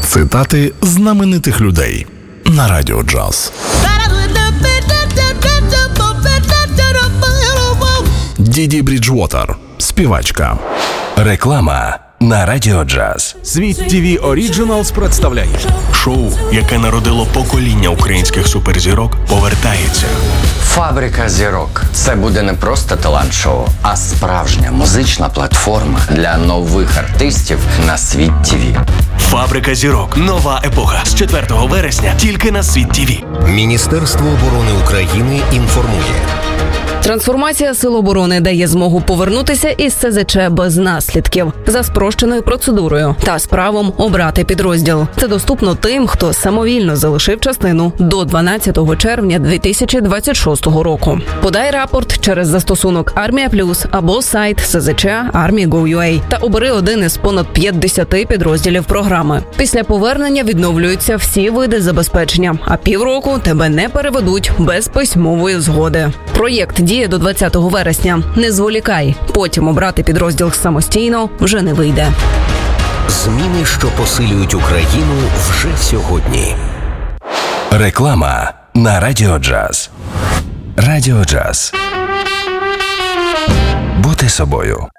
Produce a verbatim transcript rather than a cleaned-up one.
Цитати знаменитих людей на Радіо Джаз. Діді Бріджвотер, співачка. Реклама на Радіо Джаз. Світ ті ві Originals представляє Шоу, яке народило покоління українських суперзірок, повертається. Фабрика зірок. Це буде не просто талант-шоу, а справжня музична платформа для нових артистів на Світ ті ві. Фабрика зірок. Нова епоха. З четвертого вересня тільки на Світ ті ві. Міністерство оборони України інформує. Трансформація Сил оборони дає змогу повернутися із ес зет че без наслідків, за спрощеною процедурою та з правом обрати підрозділ. Це доступно тим, хто самовільно залишив частину до дванадцятого червня дві тисячі двадцять шостого року. Подай рапорт через застосунок Армія Плюс або сайт ес зет че армія точка гов точка ю а та обери один із понад п'ятдесяти підрозділів програми. Після повернення відновлюються всі види забезпечення, а півроку тебе не переведуть без письмової згоди. Проєкт діє до двадцятого вересня. Не зволікай. Потім обрати підрозділ самостійно вже не вийде. Зміни, що посилюють Україну вже сьогодні. Реклама на Радіо Джаз. Радіо Джаз. Бути собою.